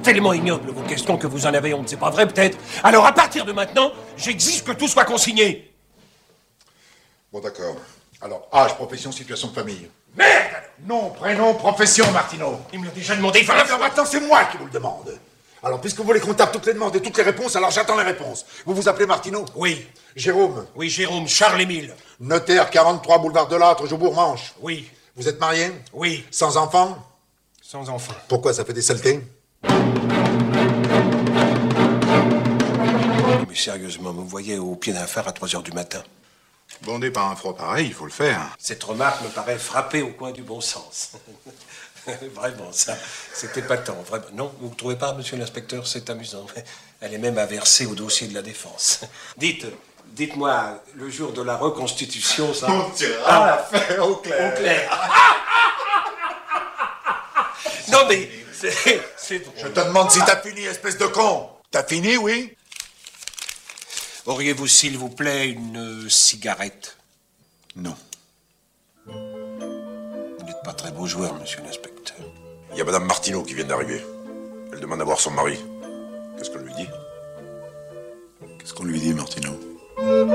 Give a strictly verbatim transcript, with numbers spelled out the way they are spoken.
tellement ignobles vos questions que vous en avez honte. C'est pas vrai, peut-être? Alors, à partir de maintenant, j'exige que tout soit consigné. Bon, d'accord. Alors, âge, profession, situation de famille. Merde! Nom, prénom, profession, Martineau. Il me l'a déjà demandé. Enfin, alors maintenant, c'est moi qui vous le demande. Alors, puisque vous voulez qu'on tape toutes les demandes et toutes les réponses, alors j'attends les réponses. Vous vous appelez Martineau? Oui. Jérôme? Oui, Jérôme, Charles-Émile. Notaire, quarante-trois boulevard de l'Âtre, Joubourg-Manche. Oui. Vous êtes marié? Oui. Sans enfant? Sans enfant. Pourquoi, ça fait des saletés? Mais sérieusement, vous me voyez au pied d'un phare à trois heures du matin. Bondé par un froid pareil, il faut le faire. Cette remarque me paraît frapper au coin du bon sens. Vraiment, ça, c'est épatant, vraiment. Non, vous ne trouvez pas, monsieur l'inspecteur, c'est amusant. Elle est même à verser au dossier de la défense. Dites, dites-moi, le jour de la reconstitution, ça... On tirera l'affaire au clair. Au clair. Non, mais c'est, c'est drôle. Je te demande si t'as fini, espèce de con. T'as fini, oui? Auriez-vous, s'il vous plaît, une cigarette? Non. Vous n'êtes pas très beau joueur, monsieur l'inspecteur. Il y a Madame Martineau qui vient d'arriver. Elle demande à voir son mari. Qu'est-ce qu'on lui dit? Qu'est-ce qu'on lui dit, Martineau?